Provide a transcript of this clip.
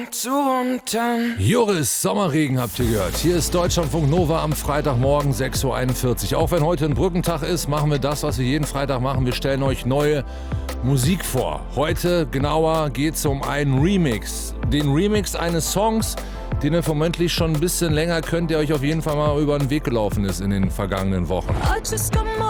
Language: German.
zu und dann. Joris, Sommerregen habt ihr gehört. Hier ist Deutschlandfunk Nova am Freitagmorgen 6.41 Uhr. Auch wenn heute ein Brückentag ist, machen wir das, was wir jeden Freitag machen. Wir stellen euch neue Musik vor. Heute genauer geht es um einen Remix. Den Remix eines Songs, den ihr vermutlich schon ein bisschen länger könnt, der euch auf jeden Fall mal über den Weg gelaufen ist in den vergangenen Wochen. I just got my